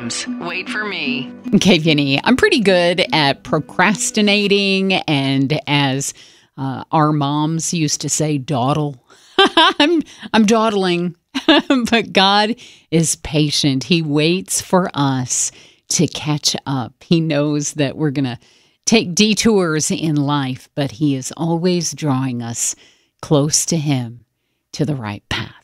James. Wait for me. Okay, Vinny, I'm pretty good at procrastinating and, as our moms used to say, dawdle. I'm dawdling, but God is patient. He waits for us to catch up. He knows that we're going to take detours in life, but He is always drawing us close to Him, to the right path.